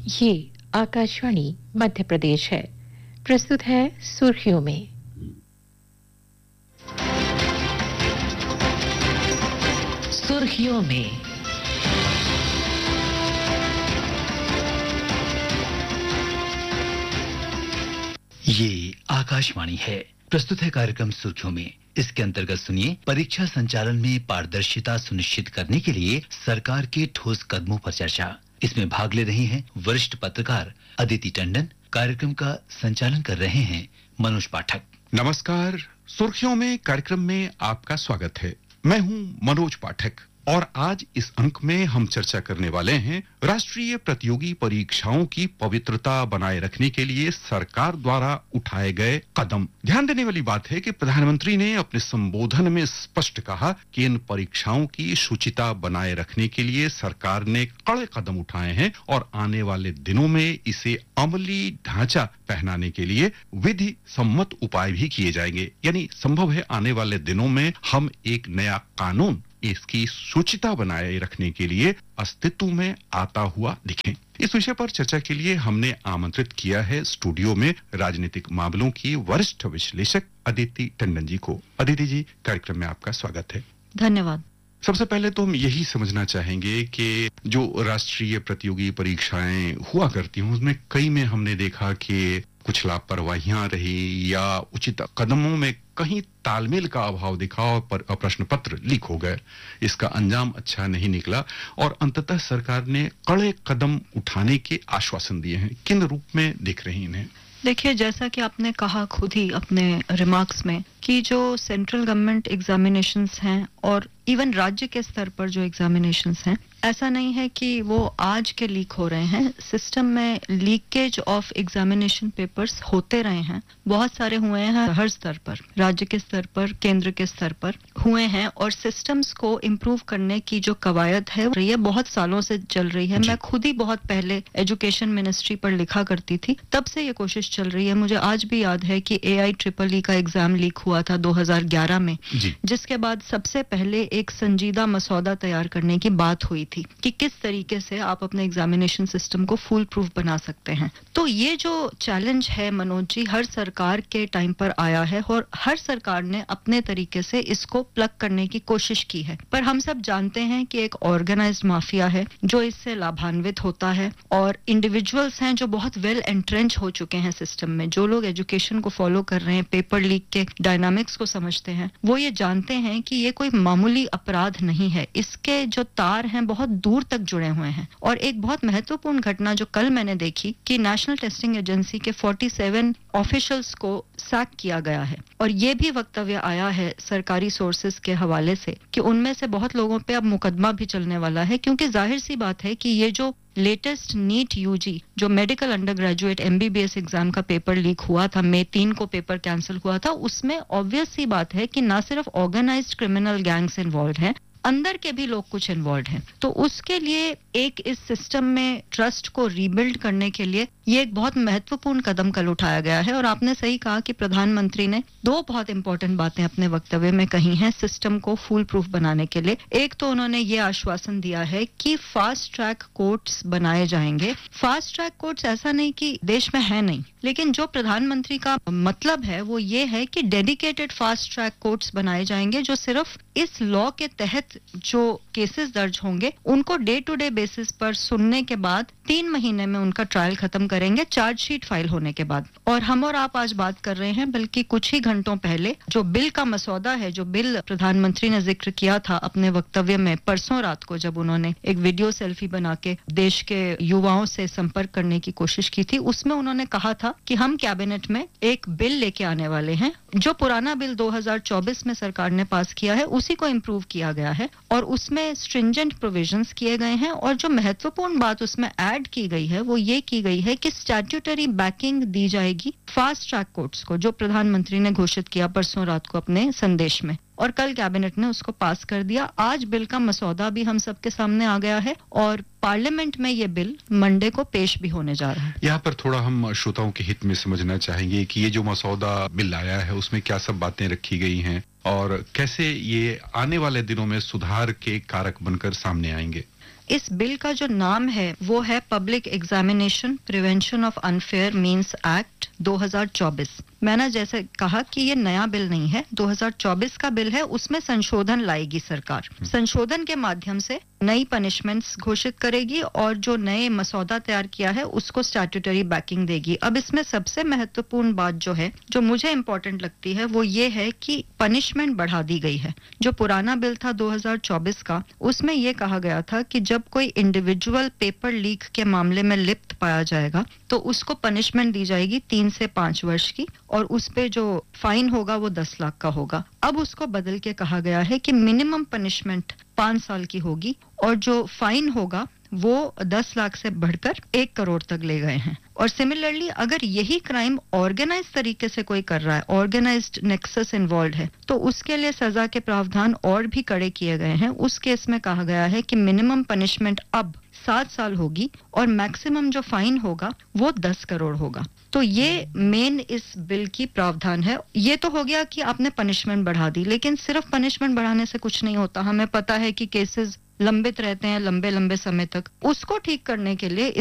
ये आकाशवाणी मध्य प्रदेश है। प्रस्तुत है सुर्खियों में। सुर्खियों में ये आकाशवाणी है। प्रस्तुत है कार्यक्रम सुर्खियों में। इसके अंतर्गत सुनिए, परीक्षा संचालन में पारदर्शिता सुनिश्चित करने के लिए सरकार के ठोस कदमों पर चर्चा। इसमें भाग ले रहे हैं वरिष्ठ पत्रकार अदिति टंडन। कार्यक्रम का संचालन कर रहे हैं मनोज पाठक। नमस्कार। सुर्खियों में कार्यक्रम में आपका स्वागत है। मैं हूं मनोज पाठक और आज इस अंक में हम चर्चा करने वाले हैं राष्ट्रीय प्रतियोगी परीक्षाओं की पवित्रता बनाए रखने के लिए सरकार द्वारा उठाए गए कदम। ध्यान देने वाली बात है कि प्रधानमंत्री ने अपने संबोधन में स्पष्ट कहा कि इन परीक्षाओं की शुचिता बनाए रखने के लिए सरकार ने कड़े कदम उठाए हैं और आने वाले दिनों में इसे अमली ढांचा पहनाने के लिए विधि सम्मत उपाय भी किए जाएंगे। यानी संभव है आने वाले दिनों में हम एक नया कानून इसकी शुचिता बनाए रखने के लिए अस्तित्व में आता हुआ दिखे। इस विषय पर चर्चा के लिए हमने आमंत्रित किया है स्टूडियो में राजनीतिक मामलों की वरिष्ठ विश्लेषक अदिति टंडन जी को। अदिति जी, कार्यक्रम में आपका स्वागत है। धन्यवाद। सबसे पहले तो हम यही समझना चाहेंगे कि जो राष्ट्रीय प्रतियोगी परीक्षाएं हुआ करती हैं उसमें कई में हमने देखा कि कुछ लापरवाहियां रही या उचित कदमों में कहीं तालमेल का अभाव दिखा और प्रश्न पत्र लीक हो गए। इसका अंजाम अच्छा नहीं निकला और अंततः सरकार ने कड़े कदम उठाने के आश्वासन दिए हैं। किन रूप में दिख रही इन्हें? देखिए, जैसा कि आपने कहा खुद ही अपने रिमार्क्स में कि जो सेंट्रल गवर्नमेंट एग्जामिनेशंस हैं और इवन राज्य के स्तर पर जो एग्जामिनेशंस हैं, ऐसा नहीं है कि वो आज के लीक हो रहे हैं। सिस्टम में लीकेज ऑफ एग्जामिनेशन पेपर्स होते रहे हैं, बहुत सारे हुए हैं हर स्तर पर, राज्य के स्तर पर, केंद्र के स्तर पर हुए हैं और सिस्टम्स को इम्प्रूव करने की जो कवायद है ये बहुत सालों से चल रही है। मैं खुद ही बहुत पहले एजुकेशन मिनिस्ट्री पर लिखा करती थी, तब से ये कोशिश चल रही है। मुझे आज भी याद है कि AIEEE का एग्जाम लीक हुआ था 2011 में, जिसके बाद सबसे पहले एक संजीदा मसौदा तैयार करने की बात हुई थी कि किस तरीके से आप अपने एग्जामिनेशन सिस्टम को फुल प्रूफ बना सकते हैं। तो ये जो चैलेंज है मनोज जी, हर सरकार के टाइम पर आया है और हर सरकार ने अपने तरीके से इसको प्लग करने की कोशिश की है। पर हम सब जानते हैं कि एक ऑर्गेनाइज्ड माफिया है जो इससे लाभान्वित होता है और इंडिविजुअल्स हैं जो बहुत वेल एंट्रेंच हो चुके हैं सिस्टम में। जो लोग एजुकेशन को फॉलो कर रहे हैं, पेपर लीक के डायनामिक्स को समझते हैं, वो ये जानते हैं कि ये कोई मामूली अपराध नहीं है। इसके जो तार हैं बहुत दूर तक जुड़े हुए हैं। और एक बहुत महत्वपूर्ण घटना जो कल मैंने देखी कि नेशनल टेस्टिंग एजेंसी के 47 ऑफिशियल्स को सैक किया गया है और ये भी वक्तव्य आया है सरकारी सोर्सेज के हवाले से कि उनमें से बहुत लोगों पे अब मुकदमा भी चलने वाला है, क्योंकि जाहिर सी बात है कि ये जो लेटेस्ट नीट यूजी जो medical under graduate MBBS exam का पेपर लीक हुआ था, मई 3 को पेपर कैंसिल हुआ था, उसमें ऑब्वियस सी बात है कि ना सिर्फ ऑर्गेनाइज्ड क्रिमिनल गैंग्स इन्वॉल्व हैं, अंदर के भी लोग कुछ इन्वॉल्व हैं। तो उसके लिए एक इस सिस्टम में ट्रस्ट को रीबिल्ड करने के लिए ये एक बहुत महत्वपूर्ण कदम कल उठाया गया है। और आपने सही कहा कि प्रधानमंत्री ने दो बहुत इंपॉर्टेंट बातें अपने वक्तव्य में कही हैं सिस्टम को फुल प्रूफ बनाने के लिए। एक तो उन्होंने ये आश्वासन दिया है कि फास्ट ट्रैक कोर्ट्स बनाए जाएंगे। फास्ट ट्रैक कोर्ट्स ऐसा नहीं कि देश में है नहीं, लेकिन जो प्रधानमंत्री का मतलब है वो ये है कि डेडिकेटेड फास्ट ट्रैक कोर्ट्स बनाए जाएंगे जो सिर्फ इस लॉ के तहत जो केसेस दर्ज होंगे उनको डे टू डे बेसिस पर सुनने के बाद 3 महीने में उनका ट्रायल खत्म करेंगे, चार्जशीट फाइल होने के बाद। और हम और आप आज बात कर रहे हैं बल्कि कुछ ही घंटों पहले जो बिल का मसौदा है, जो बिल प्रधानमंत्री ने जिक्र किया था अपने वक्तव्य में परसों रात को, जब उन्होंने एक वीडियो सेल्फी बना के देश के युवाओं से संपर्क करने की कोशिश की थी, उसमें उन्होंने कहा था कि हम कैबिनेट में एक बिल लेके आने वाले हैं। जो पुराना बिल 2024 में सरकार ने पास किया है उसी को इम्प्रूव किया गया है और उसमें स्ट्रिंजेंट प्रोविजंस किए गए हैं। और जो महत्वपूर्ण बात उसमें ऐड की गई है वो ये की गई है कि स्टैट्यूटरी बैकिंग दी जाएगी फास्ट ट्रैक कोर्ट्स को, जो प्रधानमंत्री ने घोषित किया परसों रात को अपने संदेश में, और कल कैबिनेट ने उसको पास कर दिया। आज बिल का मसौदा भी हम सबके सामने आ गया है और पार्लियामेंट में ये बिल मंडे को पेश भी होने जा रहा है। यहाँ पर थोड़ा हम श्रोताओं के हित में समझना चाहेंगे कि ये जो मसौदा बिल आया है उसमें क्या सब बातें रखी गई हैं और कैसे ये आने वाले दिनों में सुधार के कारक बनकर सामने आएंगे। इस बिल का जो नाम है वो है public examination prevention of unfair means act 2024। मैंने जैसे कहा कि ये नया बिल नहीं है, 2024 का बिल है, उसमें संशोधन लाएगी सरकार। संशोधन के माध्यम से नई पनिशमेंट्स घोषित करेगी और जो नए मसौदा तैयार किया है उसको स्टैट्यूटरी बैकिंग देगी। अब इसमें सबसे महत्वपूर्ण बात जो है, जो मुझे इंपॉर्टेंट लगती है, वो ये है कि पनिशमेंट बढ़ा दी गई है। जो पुराना बिल था 2024 का, उसमें ये कहा गया था कि जब कोई इंडिविजुअल पेपर लीक के मामले में लिप्त पाया जाएगा तो उसको पनिशमेंट दी जाएगी 3 से 5 वर्ष की, और उस पे जो फाइन होगा वो 10 लाख का होगा। अब उसको बदल के कहा गया है कि मिनिमम पनिशमेंट 5 साल की होगी और जो फाइन होगा वो 10 लाख से बढ़कर 1 करोड़ तक ले गए हैं। और सिमिलरली अगर यही क्राइम ऑर्गेनाइज तरीके से कोई कर रहा है, ऑर्गेनाइज्ड नेक्सस इन्वॉल्व है, तो उसके लिए सजा के प्रावधान और भी कड़े किए गए हैं। उस केस में कहा गया है कि मिनिमम पनिशमेंट अब 7 साल होगी और मैक्सिमम जो फाइन होगा वो 10 करोड़ होगा। तो ये मेन इस बिल की प्रावधान है। ये तो हो गया कि आपने पनिशमेंट बढ़ा दी, लेकिन सिर्फ पनिशमेंट बढ़ाने से कुछ नहीं होता। हमें पता है कि केसेस लंबित रहते हैं लंबे लंबे समय तक। उसको ठीक करने के लिए